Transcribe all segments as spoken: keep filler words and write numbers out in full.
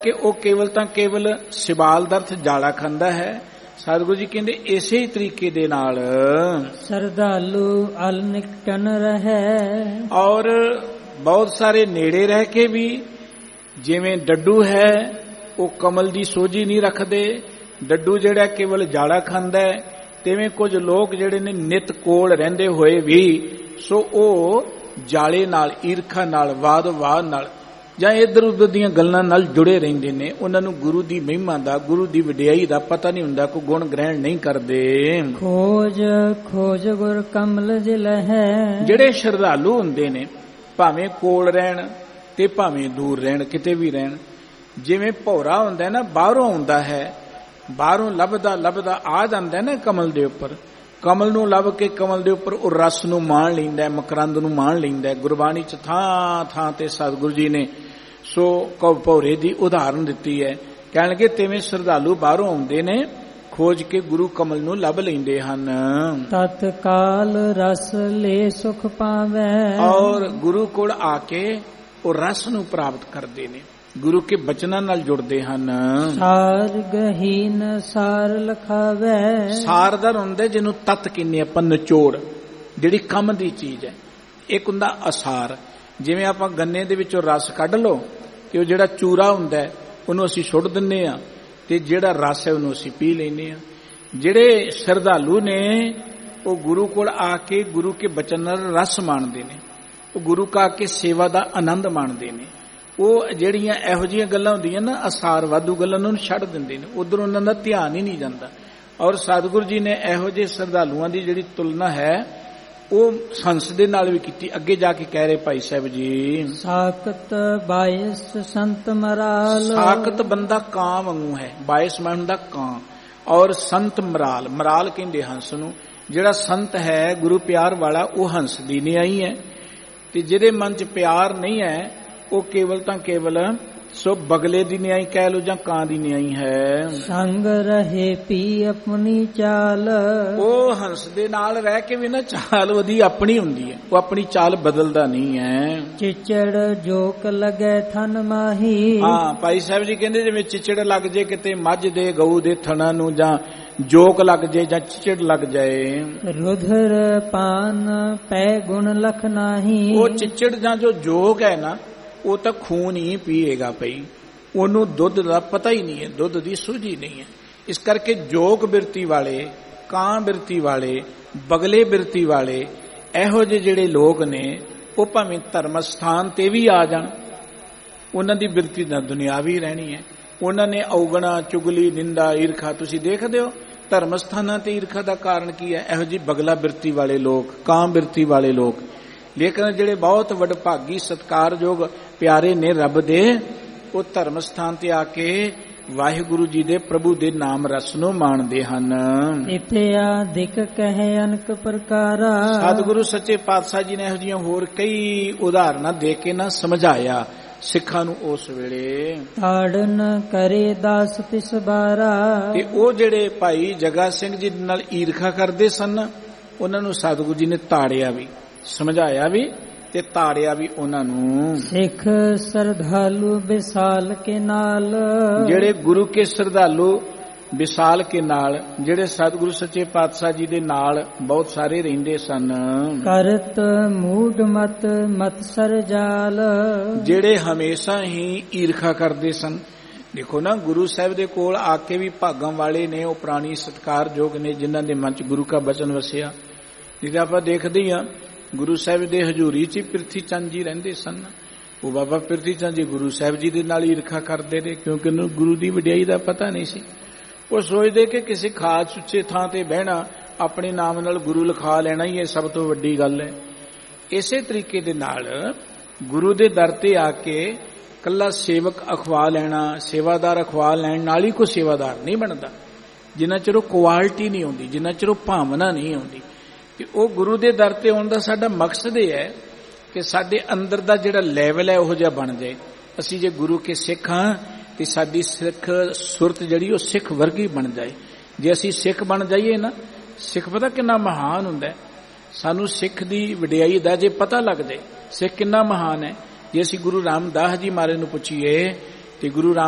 ਕਿ ਉਹ ਕੇਵਲ ਤਾਂ ਕੇਵਲ ਸਿਵਾਲ ਦਾ ਅਰਥ ਜਾਲਾ ਖਾਂਦਾ ਹੈ। ਸਤਿਗੁਰੂ ਜੀ ਕਹਿੰਦੇ ਇਸੇ ਹੀ ਤਰੀਕੇ ਦੇ ਨਾਲ ਸਰਦਾਲੂ ਅਲ ਨਿਕਟਨ ਰਹਿ, ਔਰ ਬਹੁਤ ਸਾਰੇ ਨੇੜੇ ਰਹਿ ਕੇ ਵੀ ਜਿਵੇਂ ਡੱਡੂ ਹੈ ਉਹ ਕਮਲ ਦੀ ਸੋਝੀ ਨਹੀਂ ਰੱਖਦੇ, ਡੱਡੂ ਜਿਹੜਾ ਕੇਵਲ ਜਾਲਾ ਖਾਂਦਾ ਹੈ, ਤਿਵੇਂ ਕੁਝ ਲੋਕ ਜਿਹੜੇ ਨੇ ਨਿਤ ਕੋਲ ਰਹਿੰਦੇ ਹੋਏ ਵੀ ਸੋ ਉਹ ਜਾਲੇ ਨਾਲ, ਈਰਖਾ ਨਾਲ, ਵਾਦ ਵਾਦ ਨਾਲ ਜਾਂ ਇੱਧਰ ਉੱਧਰ ਦੀਆਂ ਗੱਲਾਂ ਨਾਲ ਜੁੜੇ ਰਹਿੰਦੇ ਨੇ। ਉਹਨਾਂ ਨੂੰ ਗੁਰੂ ਦੀ ਮਹਿਮਾ ਦਾ, ਗੁਰੂ ਦੀ ਵਡਿਆਈ ਦਾ ਪਤਾ ਨਹੀਂ ਹੁੰਦਾ, ਕੋਈ ਗੁਣ ਗ੍ਰਹਿਣ ਨਹੀਂ ਕਰਦੇ। ਖੋਜ ਖੋਜ ਗੁਰ ਕਮਲ ਜਿਲ ਹੈ, ਜਿਹੜੇ ਸ਼ਰਧਾਲੂ ਹੁੰਦੇ ਨੇ ਭਾਵੇਂ ਕੋਲ ਰਹਿਣ ਤੇ ਭਾਵੇਂ ਦੂਰ ਰਹਿਣ, ਕਿਤੇ ਵੀ ਰਹਿਣ, ਜਿਵੇਂ ਭੌਰਾ ਹੁੰਦਾ ਨਾ ਬਾਹਰੋਂ ਆਉਂਦਾ ਹੈ, ਬਾਹਰੋਂ ਲੱਭਦਾ ਲੱਭਦਾ ਆ ਜਾਂਦਾ ਨਾ ਕਮਲ ਦੇ ਉੱਪਰ, ਕਮਲ ਨੂੰ ਲੱਭ ਕੇ ਕਮਲ ਦੇ ਉੱਪਰ ਉਹ ਰਸ ਨੂੰ ਮਾਣ ਲੈਂਦਾ, ਮਕਰੰਦ ਨੂੰ ਮਾਣ ਲੈਂਦਾ। ਗੁਰਬਾਣੀ ਚ ਥਾਂ ਥਾਂ ਤੇ ਸਤਿਗੁਰੂ ਜੀ ਨੇ ਸੋ ਭੌਰੇ ਦੀ ਉਦਾਹਰਨ ਦਿੱਤੀ ਹੈ। ਕਹਿਣ ਲੱਗੇ ਤਿਵੇਂ ਸ਼ਰਧਾਲੂ ਬਾਹਰੋਂ ਆਉਂਦੇ ਨੇ, ਖੋਜ ਕੇ ਗੁਰੂ ਕਮਲ ਨੂੰ ਲੱਭ ਲੈਂਦੇ ਹਨ। ਤਤਕਾਲ ਰਸ ਲੈ ਸੁਖ ਪਾਵੈ, ਔਰ ਗੁਰੂ ਕੋਲ ਆ ਕੇ ਉਹ ਰਸ ਨੂੰ ਪ੍ਰਾਪਤ ਕਰਦੇ ਨੇ, ਗੁਰੂ ਕੇ ਬਚਨਾਂ ਨਾਲ ਜੁੜਦੇ ਹਨ। ਸਾਰ ਗਹੀਨ ਸਾਰ ਲਖਾਵੈ, ਸਾਰਦਰ ਹੁੰਦਾ ਜਿਹਨੂੰ ਤਤ ਕਹਿੰਦੇ ਆਪਾਂ, ਨਿਚੋੜ, ਜਿਹੜੀ ਕੰਮ ਦੀ ਚੀਜ਼ ਹੈ। ਇੱਕ ਹੁੰਦਾ ਅਸਾਰ, ਜਿਵੇਂ ਆਪਾਂ ਗੰਨੇ ਦੇ ਵਿੱਚੋਂ ਰਸ ਕੱਢ ਲਓ ਤੇ ਉਹ ਜਿਹੜਾ ਚੂਰਾ ਹੁੰਦਾ ਉਹਨੂੰ ਅਸੀਂ ਸੁੱਟ ਦਿੰਨੇ ਆ ਤੇ ਜਿਹੜਾ ਰਸ ਹੈ ਉਹਨੂੰ ਅਸੀਂ ਪੀ ਲੈਂਦੇ ਆ। ਜਿਹੜੇ ਸ਼ਰਧਾਲੂ ਨੇ ਉਹ ਗੁਰੂ ਕੋਲ ਆ ਕੇ ਗੁਰੂ ਕੇ ਬਚਨ ਨਾਲ ਰਸ ਮਾਣਦੇ ਨੇ, ਉਹ ਗੁਰੂ ਕਾ ਕੇ ਸੇਵਾ ਦਾ ਆਨੰਦ ਮਾਣਦੇ ਨੇ। ਉਹ ਜਿਹੜੀਆਂ ਇਹੋ ਜਿਹੀਆਂ ਗੱਲਾਂ ਹੁੰਦੀਆਂ ਨਾ ਅਸਾਰ ਵਾਧੂ ਗੱਲਾਂ, ਉਹਨਾਂ ਨੂੰ ਛੱਡ ਦਿੰਦੇ ਨੇ, ਉਧਰ ਉਹਨਾਂ ਦਾ ਧਿਆਨ ਹੀ ਨਹੀਂ ਜਾਂਦਾ। ਔਰ ਸਤਿਗੁਰੂ ਜੀ ਨੇ ਇਹੋ ਜਿਹੇ ਸ਼ਰਧਾਲੂਆਂ ਦੀ ਜਿਹੜੀ ਤੁਲਨਾ ਹੈ ਉਹ ਹੰਸ ਦੇ ਨਾਲ ਵੀ ਕੀਤੀ। ਅੱਗੇ ਜਾ ਕੇ ਕਹਿ ਰਹੇ ਭਾਈ ਸਾਹਿਬ ਜੀ, ਸਾਕਤ ਬਾਇਸ ਸੰਤ ਮਰਾਲ, ਸਾਕਤ ਬੰਦਾ ਕਾਂ ਵਾਂਗੂ ਹੈ, ਬਾਇਸ ਮਨ ਹੁੰਦਾ ਕਾਂ, ਔਰ ਸੰਤ ਮਰਾਲ, ਮਰਾਲ ਕਹਿੰਦੇ ਹੰਸ ਨੂੰ। ਜਿਹੜਾ ਸੰਤ ਹੈ ਗੁਰੂ ਪਿਆਰ ਵਾਲਾ ਉਹ ਹੰਸ ਦੀ ਨਿਆਈ ਹੈ, ਤੇ ਜਿਹਦੇ ਮਨ ਚ ਪਿਆਰ ਨਹੀਂ ਹੈ ਉਹ ਕੇਵਲ ਤਾਂ ਕੇਵਲ ਸੋ ਬਗਲੇ ਦੀ ਨਿਆਈ ਕਹਿ ਲੋ ਜਾਂ ਕਾਂ ਦੀ ਨਿਆਈ ਹੈ। ਸੰਗ ਰਹੇ ਪੀ ਆਪਣੀ ਚਾਲ, ਉਹ ਹੰਸ ਦੇ ਨਾਲ ਰਹਿ ਕੇ ਵੀ ਨਾ ਚਾਲ ਉਹਦੀ ਆਪਣੀ ਹੁੰਦੀ ਹੈ, ਉਹ ਆਪਣੀ ਚਾਲ ਬਦਲਦਾ ਨਹੀਂ ਹੈ। ਚਿਚੜ ਜੋਕ ਲਗੇ ਥਨ ਮਾਹੀ, ਹਾਂ ਭਾਈ ਸਾਹਿਬ ਜੀ ਕਹਿੰਦੇ ਜਿਵੇਂ ਚਿਚੜ ਲੱਗ ਜੇ ਕਿਤੇ ਮੱਝ ਦੇ ਗਊ ਦੇ ਥਣਾ ਨੂੰ, ਜਾਂ ਜੋਕ ਲੱਗ ਜੇ ਜਾਂ ਚਿਚੜ ਲੱਗ ਜਾਏ। ਰੁਧਰ ਪਾਨ ਪੈ ਗੁਣ ਲਖ ਨਾਹੀ, ਉਹ ਚਿਚੜ ਜਾਂ ਜੋ ਜੋਕ ਹੈ ਨਾ ਉਹ ਤਾਂ ਖੂਨ ਹੀ ਪੀਏਗਾ ਪਈ, ਉਹਨੂੰ ਦੁੱਧ ਦਾ ਪਤਾ ਹੀ ਨਹੀਂ ਹੈ, ਦੁੱਧ ਦੀ ਸੂਝੀ ਨਹੀਂ ਹੈ। ਇਸ ਕਰਕੇ ਜੋਗ ਬਿਰਤੀ ਵਾਲੇ, ਕਾਂ ਬਿਰਤੀ ਵਾਲੇ, ਬਗਲੇ ਬਿਰਤੀ ਵਾਲੇ ਇਹੋ ਜਿਹੇ ਜਿਹੜੇ ਲੋਕ ਨੇ ਉਹ ਭਾਵੇਂ ਧਰਮ ਸਥਾਨ ਤੇ ਵੀ ਆ ਜਾਣ, ਉਹਨਾਂ ਦੀ ਬਿਰਤੀ ਤਾਂ ਦੁਨਿਆਵੀ ਰਹਿਣੀ ਹੈ। ਉਹਨਾਂ ਨੇ ਔਗਣਾ, ਚੁਗਲੀ, ਨਿੰਦਾ, ਈਰਖਾ, ਤੁਸੀਂ ਦੇਖਦੇ ਹੋ ਧਰਮ ਸਥਾਨਾਂ ਤੇ ਈਰਖਾ ਦਾ ਕਾਰਨ ਕੀ ਹੈ? ਇਹੋ ਜਿਹੀ ਬਗਲਾ ਬਿਰਤੀ ਵਾਲੇ ਲੋਕ, ਕਾਂ ਬਿਰਤੀ ਵਾਲੇ ਲੋਕ। ਲੇਕਿਨ ਜਿਹੜੇ ਬਹੁਤ ਵਡਭਾਗੀ ਸਤਿਕਾਰਯੋਗ ਪਿਆਰੇ ਨੇ ਰੱਬ ਦੇ, ਉਹ ਧਰਮ ਸਥਾਨ ਤੇ ਆ ਕੇ ਵਾਹਿਗੁਰੂ ਜੀ ਦੇ ਪ੍ਰਭੂ ਦੇ ਨਾਮ ਰਸ ਨੂੰ ਮਾਣਦੇ ਹਨ। ਇਤਿਆਦਿਕ ਕਹੇ ਅਨਕ ਪ੍ਰਕਾਰਾ, ਸਤਿਗੁਰੂ ਸੱਚੇ ਪਾਤਸ਼ਾਹ ਜੀ ਨੇ ਇਹੋ ਜਿਹੀਆਂ ਹੋਰ ਕਈ ਉਦਾਹਰਨਾਂ ਦੇ ਕੇ ਨਾ ਸਮਝਾਇਆ ਸਿੱਖਾਂ ਨੂੰ ਉਸ ਵੇਲੇ। ਤਾੜਨ ਕਰੇ ਦਾਸ ਤਿਸ ਬਾਰਾ, ਤੇ ਉਹ ਜਿਹੜੇ ਭਾਈ ਜਗਾ ਸਿੰਘ ਜੀ ਨਾਲ ਈਰਖਾ ਕਰਦੇ ਸਨ ਉਹਨਾਂ ਨੂੰ ਸਤਿਗੁਰੂ ਜੀ ਨੇ ਤਾੜਿਆ ਵੀ, ਸਮਝਾਇਆ ਵੀ ਤੇ ਤਾੜਿਆ ਵੀ ਉਹਨਾਂ ਨੂੰ। ਸਿੱਖ ਸ਼ਰਧਾਲੂ ਵਿਸਾਲ ਕੇ ਨਾਲ, ਜਿਹੜੇ ਗੁਰੂ ਕੇ ਸ਼ਰਧਾਲੂ ਵਿਸਾਲ ਕੇ ਨਾਲ, ਜਿਹੜੇ ਸਤਿਗੁਰੂ ਸੱਚੇ ਪਾਤਸ਼ਾਹ ਜੀ ਦੇ ਨਾਲ ਬਹੁਤ ਸਾਰੇ ਰਹਿੰਦੇ ਸਨ। ਕਰਤ ਮੂਡ ਮਤ ਮਤ ਸਰਜਾਲ, ਜਿਹੜੇ ਹਮੇਸ਼ਾ ਹੀ ਈਰਖਾ ਕਰਦੇ ਸਨ। ਦੇਖੋ ਨਾ ਗੁਰੂ ਸਾਹਿਬ ਦੇ ਕੋਲ ਆ ਕੇ ਵੀ ਭਾਗਾਂ ਵਾਲੇ ਨੇ, ਉਹ ਪ੍ਰਾਣੀ ਸਤਿਕਾਰਯੋਗ ਨੇ ਜਿਨ੍ਹਾਂ ਦੇ ਮਨ ਚ ਗੁਰੂ ਕਾ ਬਚਨ ਵਸਿਆ। ਜਿਵੇਂ ਆਪਾਂ ਦੇਖਦੇ ਹਾਂ ਗੁਰੂ ਸਾਹਿਬ ਦੇ ਹਜ਼ੂਰੀ ਚ ਪ੍ਰਿਥੀ ਚੰਦ ਜੀ ਰਹਿੰਦੇ ਸਨ। ਉਹ ਬਾਬਾ ਪ੍ਰਿਥੀ ਚੰਦ ਜੀ ਗੁਰੂ ਸਾਹਿਬ ਜੀ ਦੇ ਨਾਲ ਈਰਖਾ ਕਰਦੇ ਰਹੇ, ਕਿਉਂਕਿ ਉਹਨੂੰ ਗੁਰੂ ਦੀ ਵਡਿਆਈ ਦਾ ਪਤਾ ਨਹੀਂ ਸੀ। ਉਹ ਸੋਚਦੇ ਕਿ ਕਿਸੇ ਖਾਸ ਉੱਚੇ ਥਾਂ ਤੇ ਬਹਿਣਾ, ਆਪਣੇ ਨਾਮ ਨਾਲ ਗੁਰੂ ਲਿਖਾ ਲੈਣਾ ਹੀ ਇਹ ਸਭ ਤੋਂ ਵੱਡੀ ਗੱਲ ਹੈ। ਇਸੇ ਤਰੀਕੇ ਦੇ ਨਾਲ ਗੁਰੂ ਦੇ ਦਰ ਤੇ ਆ ਕੇ ਕੱਲਾ ਸੇਵਕ ਅਖਵਾ ਲੈਣਾ, ਸੇਵਾਦਾਰ ਅਖਵਾ ਲੈਣ ਨਾਲ ਹੀ ਕੋਈ ਸੇਵਾਦਾਰ ਨਹੀਂ ਬਣਦਾ, ਜਿੰਨਾ ਚਿਰ ਉਹ ਕੁਆਲਿਟੀ ਨਹੀਂ ਆਉਂਦੀ, ਜਿੰਨਾ ਚਿਰ ਉਹ ਭਾਵਨਾ ਨਹੀਂ ਆਉਂਦੀ। ਤੇ ਉਹ ਗੁਰੂ ਦੇ ਦਰ ਤੇ ਆਉਣ ਦਾ ਸਾਡਾ ਮਕਸਦ ਇਹ ਹੈ ਕਿ ਸਾਡੇ ਅੰਦਰ ਦਾ ਜਿਹੜਾ ਲੈਵਲ ਹੈ ਉਹੋ ਜਿਹਾ ਬਣ ਜਾਏ। ਅਸੀਂ ਜੇ ਗੁਰੂ ਕੇ ਸਿੱਖ ਹਾਂ ਤੇ ਸਾਡੀ ਸਿੱਖ ਸੁਰਤ ਜਿਹੜੀ ਉਹ ਸਿੱਖ ਵਰਗੀ ਬਣ ਜਾਏ। ਜੇ ਅਸੀਂ ਸਿੱਖ ਬਣ ਜਾਈਏ ਨਾ, ਸਿੱਖ ਪਤਾ ਕਿੰਨਾ ਮਹਾਨ ਹੁੰਦਾ ਹੈ। ਸਾਨੂੰ ਸਿੱਖ ਦੀ ਵਡਿਆਈ ਦਾ ਜੇ ਪਤਾ ਲੱਗ ਜਾਏ ਸਿੱਖ ਕਿੰਨਾ ਮਹਾਨ ਹੈ। ਜੇ ਅਸੀਂ ਗੁਰੂ ਰਾਮਦਾਸ ਜੀ ਮਹਾਰਾਜ ਨੂੰ ਪੁੱਛੀਏ ਤੇ ਗੁਰੂ ਰਾਮਦਾਸ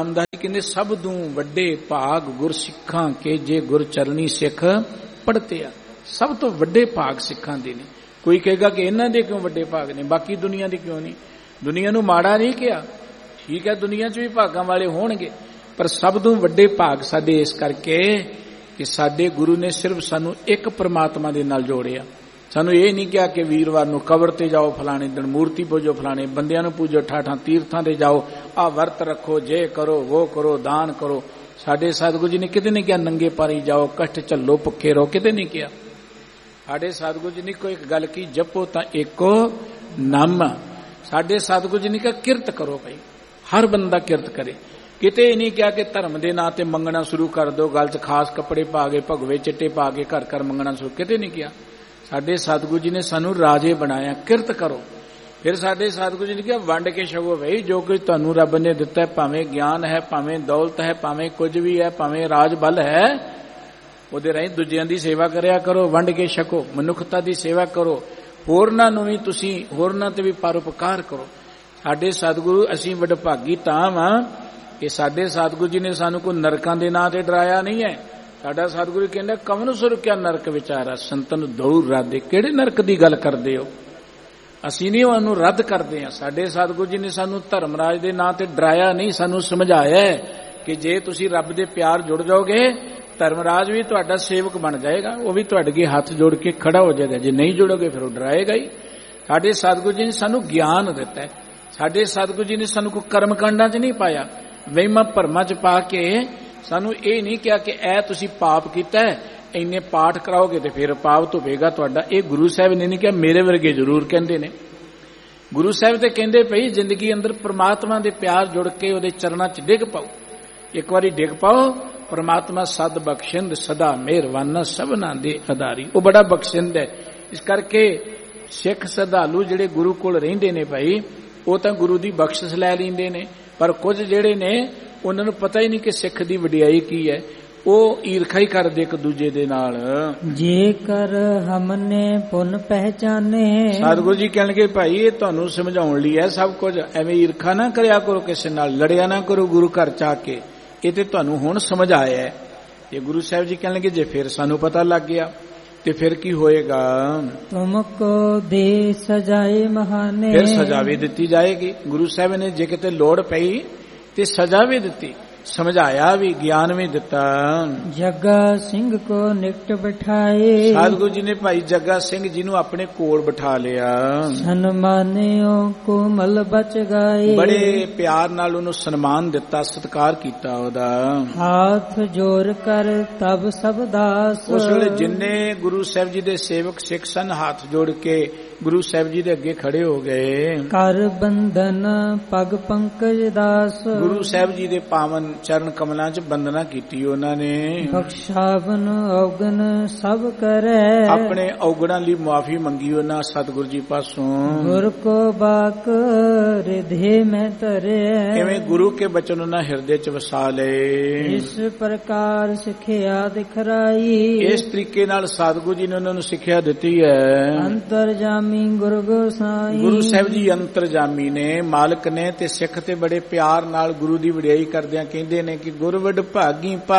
ਕਹਿੰਦੇ ਸਭ ਤੋਂ ਵੱਡੇ ਭਾਗ ਗੁਰ ਸਿੱਖਾਂ ਕੇ ਜੇ ਗੁਰ ਚਰਨੀ ਸਿੱਖ ਪੜਤੇ ਆ। ਸਭ ਤੋਂ ਵੱਡੇ ਭਾਗ ਸਿੱਖਾਂ ਦੇ ਨੇ। ਕੋਈ ਕਹੇਗਾ ਕਿ ਇਹਨਾਂ ਦੇ ਕਿਉਂ ਵੱਡੇ ਭਾਗ ਨੇ, ਬਾਕੀ ਦੁਨੀਆ ਦੇ ਕਿਉਂ ਨਹੀਂ? ਦੁਨੀਆ ਨੂੰ ਮਾੜਾ ਨਹੀਂ ਕਿਹਾ, ਠੀਕ ਹੈ, ਦੁਨੀਆ 'ਚ ਵੀ ਭਾਗਾਂ ਵਾਲੇ ਹੋਣਗੇ, ਪਰ ਸਭ ਤੋਂ ਵੱਡੇ ਭਾਗ ਸਾਡੇ ਇਸ ਕਰਕੇ ਕਿ ਸਾਡੇ ਗੁਰੂ ਨੇ ਸਿਰਫ ਸਾਨੂੰ ਇੱਕ ਪ੍ਰਮਾਤਮਾ ਦੇ ਨਾਲ ਜੋੜਿਆ। ਸਾਨੂੰ ਇਹ ਨਹੀਂ ਕਿਹਾ ਕਿ ਵੀਰਵਾਰ ਨੂੰ ਕਬਰ ਤੇ ਜਾਓ, ਫਲਾਣੇ ਦਿਨ ਮੂਰਤੀ ਪੂਜੋ, ਫਲਾਣੇ ਬੰਦਿਆਂ ਨੂੰ ਪੂਜੋ, ਠਾਠਾਂ ਤੀਰਥਾਂ ਤੇ ਜਾਓ, ਆਹ ਵਰਤ ਰੱਖੋ, ਜੇ ਕਰੋ ਉਹ ਕਰੋ, ਦਾਨ ਕਰੋ। ਸਾਡੇ ਸਤਿਗੁਰੂ ਜੀ ਨੇ ਕਿਤੇ ਨਹੀਂ ਕਿਹਾ ਨੰਗੇ ਪਾਰੀ ਜਾਓ, ਕਸ਼ਟ ਝੱਲੋ, ਭੁੱਖੇ ਰਹੋ, ਕਿਤੇ ਨਹੀਂ ਕਿਹਾ। ਸਾਡੇ ਸਤਿਗੁਰੂ ਜੀ ਨੇ ਕੋਈ ਇੱਕ ਗੱਲ ਕੀ, ਜਪੋ ਤਾਂ ਏਕੋ ਨਾਮ। ਸਾਡੇ ਸਤਿਗੁਰੂ ਜੀ ਨੇ ਕਿਹਾ ਕਿਰਤ ਕਰੋ ਭਾਈ, ਹਰ ਬੰਦਾ ਕਿਰਤ ਕਰੇ। ਕਿਤੇ ਨਹੀਂ ਕਿਹਾ ਕਿ ਧਰਮ ਦੇ ਨਾਂ ਤੇ ਮੰਗਣਾ ਸ਼ੁਰੂ ਕਰ ਦਿਓ, ਗਲ 'ਚ ਖਾਸ ਕੱਪੜੇ ਪਾ ਕੇ, ਭਗਵੇ ਚਿੱਟੇ ਪਾ ਕੇ ਘਰ ਘਰ ਮੰਗਣਾ ਸ਼ੁਰੂ, ਕਿਤੇ ਨਹੀਂ ਕਿਹਾ। ਸਾਡੇ ਸਤਿਗੁਰੂ ਜੀ ਨੇ ਸਾਨੂੰ ਰਾਜੇ ਬਣਾਇਆ, ਕਿਰਤ ਕਰੋ। ਫਿਰ ਸਾਡੇ ਸਤਿਗੁਰੂ ਜੀ ਨੇ ਕਿਹਾ ਵੰਡ ਕੇ ਛਕੋ ਭਾਈ, ਜੋ ਕੁਝ ਤੁਹਾਨੂੰ ਰੱਬ ਨੇ ਦਿੱਤਾ, ਭਾਵੇਂ ਗਿਆਨ ਹੈ, ਭਾਵੇਂ ਦੌਲਤ ਹੈ, ਭਾਵੇਂ ਕੁਝ ਵੀ ਹੈ, ਭਾਵੇਂ ਰਾਜ ਬਲ ਹੈ, ਉਹਦੇ ਰਾਹੀਂ ਦੂਜਿਆਂ ਦੀ ਸੇਵਾ ਕਰਿਆ ਕਰੋ, ਵੰਡ ਕੇ ਛਕੋ, ਮਨੁੱਖਤਾ ਦੀ ਸੇਵਾ ਕਰੋ, ਹੋਰਨਾਂ ਨੂੰ ਵੀ ਤੁਸੀਂ ਹੋਰਨਾਂ ਤੇ ਵੀ ਪਰਉਪਕਾਰ ਕਰੋ। ਸਾਡੇ ਸਤਿਗੁਰੂ, ਅਸੀਂ ਵਡਭਾਗੀ ਤਾਂ ਵਾਂ ਕਿ ਸਾਡੇ ਸਤਿਗੁਰੂ ਜੀ ਨੇ ਸਾਨੂੰ ਕੋਈ ਨਰਕਾਂ ਦੇ ਨਾਂ ਤੇ ਡਰਾਇਆ ਨਹੀਂ ਹੈ। ਸਾਡਾ ਸਤਿਗੁਰੂ ਕਹਿੰਦਾ ਕਵਨ ਸੁਰ ਕਿਆ ਨਰਕ ਵਿਚਾਰਾ, ਸੰਤਨ ਦੌਰ ਰਾਦੇ। ਕਿਹੜੇ ਨਰਕ ਦੀ ਗੱਲ ਕਰਦੇ ਹੋ? ਅਸੀਂ ਨਹੀਂ ਉਹਨੂੰ ਰੱਦ ਕਰਦੇ ਹਾਂ। ਸਾਡੇ ਸਤਿਗੁਰੂ ਜੀ ਨੇ ਸਾਨੂੰ ਧਰਮਰਾਜ ਦੇ ਨਾਂ ਤੇ ਡਰਾਇਆ ਨਹੀਂ, ਸਾਨੂੰ ਸਮਝਾਇਆ ਕਿ ਜੇ ਤੁਸੀਂ ਰੱਬ ਦੇ ਪਿਆਰ ਜੁੜ ਜਾਓਗੇ, ਧਰਮਰਾਜ ਵੀ ਤੁਹਾਡਾ ਸੇਵਕ ਬਣ ਜਾਏਗਾ, ਉਹ ਵੀ ਤੁਹਾਡੇ ਅੱਗੇ ਹੱਥ ਜੋੜ ਕੇ ਖੜਾ ਹੋ ਜਾਏਗਾ। ਜੇ ਨਹੀਂ ਜੁੜੋਗੇ ਫਿਰ ਉਹ ਡਰਾਏਗਾ ਹੀ। ਸਾਡੇ ਸਤਿਗੁਰੂ ਜੀ ਨੇ ਸਾਨੂੰ ਗਿਆਨ ਦਿੱਤਾ ਹੈ। ਸਾਡੇ ਸਤਿਗੁਰੂ ਜੀ ਨੇ ਸਾਨੂੰ ਕੋਈ ਕਰਮ ਕਾਂਡਾਂ 'ਚ ਨਹੀਂ ਪਾਇਆ, ਵਹਿਮਾਂ ਭਰਮਾਂ 'ਚ ਪਾ ਕੇ ਸਾਨੂੰ ਇਹ ਨਹੀਂ ਕਿਹਾ ਕਿ ਇਹ ਤੁਸੀਂ ਪਾਪ ਕੀਤਾ, ਇੰਨੇ ਪਾਠ ਕਰਾਓਗੇ ਤੇ ਫਿਰ ਪਾਪ ਧੁਪੇਗਾ ਤੁਹਾਡਾ। ਇਹ ਗੁਰੂ ਸਾਹਿਬ ਨੇ ਨਹੀਂ ਕਿਹਾ, ਮੇਰੇ ਵਰਗੇ ਜ਼ਰੂਰ ਕਹਿੰਦੇ ਨੇ। ਗੁਰੂ ਸਾਹਿਬ ਤੇ ਕਹਿੰਦੇ ਪਈ ਜ਼ਿੰਦਗੀ ਅੰਦਰ ਪ੍ਰਮਾਤਮਾ ਦੇ ਪਿਆਰ ਜੁੜ ਕੇ ਉਹਦੇ ਚਰਨਾਂ 'ਚ ਡਿੱਗ ਪਾਓ। ਇੱਕ ਵਾਰੀ ਡਿੱਗ ਪਾਓ, ਪ੍ਰਮਾਤਮਾ ਸਦ ਬਖਸ਼ਿੰਦ ਸਦਾ ਮਿਹਰਵਾਨਾ ਸਭਨਾਂ ਦੇ ਆਧਾਰੀ। ਉਹ ਬੜਾ ਬਖਸ਼ਿੰਦ ਹੈ। ਇਸ ਕਰਕੇ ਸਿੱਖ ਸ਼ਰਧਾਲੂ ਜਿਹੜੇ ਗੁਰੂ ਕੋਲ ਰਹਿੰਦੇ ਨੇ ਭਾਈ, ਉਹ ਤਾਂ ਗੁਰੂ ਦੀ ਬਖਸ਼ਿਸ਼ ਲੈ ਲੈਂਦੇ ਨੇ, ਪਰ ਕੁਝ ਜਿਹੜੇ ਨੇ ਉਹਨਾਂ ਨੂੰ ਪਤਾ ਹੀ ਨਹੀਂ ਕਿ ਸਿੱਖ ਦੀ ਵਡਿਆਈ ਕੀ ਹੈ। ਉਹ ਈਰਖਾ ਹੀ ਕਰਦੇ ਇੱਕ ਦੂਜੇ ਦੇ ਨਾਲ। ਜੇਕਰ ਹਮਨੇ ਪੁੰਨ ਪਹਿਚਾਨੇ, ਸਤਿਗੁਰੂ ਜੀ ਕਹਿਣਗੇ ਭਾਈ ਇਹ ਤੁਹਾਨੂੰ ਸਮਝਾਉਣ ਲਈ ਹੈ ਸਭ ਕੁਝ, ਐਵੇਂ ਈਰਖਾ ਨਾ ਕਰਿਆ ਕਰੋ, ਕਿਸੇ ਨਾਲ ਲੜਿਆ ਨਾ ਕਰੋ ਗੁਰੂ ਘਰ ਚ ਆ ਕੇ, ਇਹ ਤੇ ਤੁਹਾਨੂੰ ਹੁਣ ਸਮਝ ਆਇਆ ਹੈ। ਤੇ ਗੁਰੂ ਸਾਹਿਬ ਜੀ ਕਹਿਣਗੇ ਜੇ ਫਿਰ ਸਾਨੂੰ ਪਤਾ ਲੱਗ ਗਿਆ ਤੇ ਫਿਰ ਕੀ ਹੋਏਗਾ? ਤੁਮਕੋ ਦੇ ਸਜਾਏ ਮਹਾਨੇ, ਫਿਰ ਸਜ਼ਾ ਵੀ ਦਿੱਤੀ ਜਾਏਗੀ। ਗੁਰੂ ਸਾਹਿਬ ਨੇ ਜੇ ਕਿਤੇ ਲੋੜ ਪਈ ਤੇ ਸਜ਼ਾ ਵੀ ਦਿੱਤੀ, ਸਮਝਾਇਆ ਵੀ, ਗਿਆਨ ਵੀ ਦਿੱਤਾ। ਜੱਗਾ ਸਿੰਘ ਕੋ ਨਿਕਟ ਬਿਠਾਏ, ਸਤਿਗੁਰੂ ਜੀ ਨੇ ਭਾਈ ਜੱਗਾ ਸਿੰਘ ਜੀ ਨੂੰ ਆਪਣੇ ਕੋਲ ਬਿਠਾ ਲਿਆ। ਸਨਮਾਨਿਓ ਕੋਮਲ ਬਚ ਗਾਏ, ਬੜੇ ਪਿਆਰ ਨਾਲ ਉਹਨੂੰ ਸਨਮਾਨ ਦਿੱਤਾ, ਸਤਿਕਾਰ ਕੀਤਾ ਉਹਦਾ। ਹਾਥ ਜੋੜ ਕਰ ਤਬ ਸਭ ਦਾਸ, ਉਸ ਵੇਲੇ ਜਿੰਨੇ ਗੁਰੂ ਸਾਹਿਬ ਜੀ ਦੇ ਸੇਵਕ ਸਿੱਖ ਸਨ ਹੱਥ ਜੋੜ ਕੇ ਗੁਰੂ ਸਾਹਿਬ ਜੀ ਦੇ ਅੱਗੇ ਖੜੇ ਹੋ ਗਏ। ਕਰ ਬੰਧਨ ਪਗ ਪੰਕਜ ਦਾਸ, ਗੁਰੂ ਸਾਹਿਬ ਜੀ ਦੇ ਪਾਵਨ ਚਰਨ ਕਮਲਾਂ 'ਚ ਬੰਦਨਾ ਕੀਤੀ ਉਹਨਾਂ ਨੇ। ਬਖਸ਼ਾਵਨ ਔਗਣ ਸਭ ਕਰੈ, ਆਪਣੇ ਔਗਣਾਂ ਲਈ ਮੁਆਫੀ ਮੰਗੀ ਉਹਨਾਂ ਸਤਿਗੁਰੂ ਜੀ ਪਾਸੋਂ। ਗੁਰ ਕੋ ਬਾਕ ਰਿਧੇ ਮੈਂ ਧਰੇ, ਐਵੇਂ ਗੁਰੂ ਕੇ ਬਚਨ ਉਹਨਾਂ ਹਿਰਦੇ 'ਚ ਵਸਾ ਲਏ। ਇਸ ਪ੍ਰਕਾਰ ਸਿੱਖਿਆ ਦਿਖਰਾਈ, ਇਸ ਤਰੀਕੇ ਨਾਲ ਸਤਿਗੁਰੂ ਜੀ ਨੇ ਉਹਨਾਂ ਨੂੰ ਸਿੱਖਿਆ ਦਿੱਤੀ ਹੈ। ਅੰਤਰਜਾਮੀ ਗੁਰੂ ਗੋਸਾਈ, ਗੁਰੂ ਸਾਹਿਬ ਜੀ ਅੰਤਰਜਾਮੀ ਨੇ, ਮਾਲਕ ਨੇ, ਤੇ ਸਿੱਖ ਤੇ ਬੜੇ ਪਿਆਰ ਨਾਲ ਗੁਰੂ ਦੀ ਵਡਿਆਈ ਕਰਦਿਆਂ ਕਹਿੰਦੇ ਨੇ ਕਿ ਗੁਰ ਵਡਭਾਗੀ